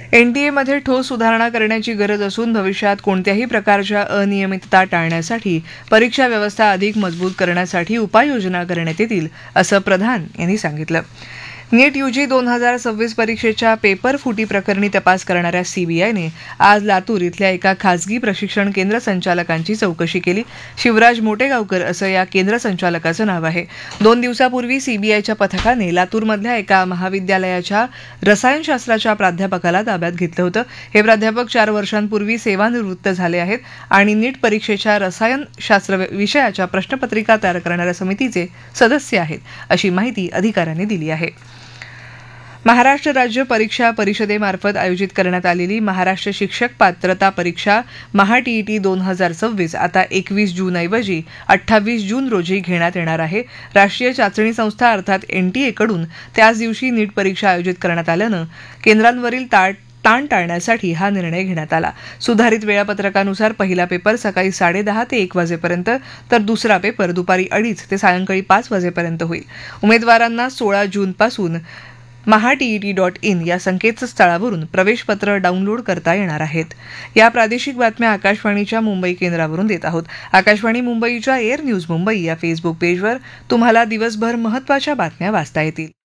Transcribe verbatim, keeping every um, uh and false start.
एनटीएमध्ये ठोस सुधारणा करण्याची गरज असून भविष्यात कोणत्याही प्रकारच्या अनियमितता टाळण्यासाठी परीक्षा व्यवस्था अधिक मजबूत करण्यासाठी उपाययोजना करण्यात येतील असं प्रधान यांनी सांगितलं. नीट यूजी दोन हजार सव्वीस परीक्षेच्या पेपर फुटी प्रकरणी तपास करणाऱ्या सीबीआयने आज लातूर इथल्या एका खासगी प्रशिक्षण केंद्र संचालकांची चौकशी केली. शिवराज मोटेगावकर असं या केंद्र संचालकाचं नाव आहे. दोन दिवसापूर्वी सीबीआयच्या पथकाने लातूरमधल्या एका महाविद्यालयाच्या रसायनशास्त्राच्या प्राध्यापकाला ताब्यात घेतलं होतं. हे प्राध्यापक चार वर्षांपूर्वी सेवानिवृत्त झाले आहेत आणि नीट परीक्षेच्या रसायनशास्त्र विषयाच्या प्रश्नपत्रिका तयार करणाऱ्या समितीचे सदस्य आहेत, अशी माहिती अधिकाऱ्यांनी दिली आहे. महाराष्ट्र राज्य परीक्षा परिषदेमार्फत आयोजित करण्यात आलेली महाराष्ट्र शिक्षक पात्रता परीक्षा महाटीईटी दोन हजार सव्वीस आता एकवीस जूनऐवजी अठ्ठावीस जून रोजी घेण्यात येणार आहे. राष्ट्रीय चाचणी संस्था अर्थात एनटीएकडून त्याच दिवशी नीट परीक्षा आयोजित करण्यात आल्यानं केंद्रांवरील ताट ताण टाळण्यासाठी हा निर्णय घेण्यात आला. सुधारित वेळापत्रकानुसार पहिला पेपर सकाळी साडेदहा ते एक वाजेपर्यंत तर दुसरा पेपर दुपारी अडीच ते सायंकाळी पाच वाजेपर्यंत होईल. उमेदवारांना सोळा जूनपासून महाटीईटी डॉट इन या संकेतस्थळावरून प्रवेशपत्र डाउनलोड करता येणार आहेत. या प्रादेशिक बातम्या आकाशवाणीच्या मुंबई केंद्रावरून देत आहोत. आकाशवाणी मुंबईच्या एअर न्यूज मुंबई या फेसबुक पेजवर तुम्हाला दिवसभर महत्त्वाच्या बातम्या वाचता येतील.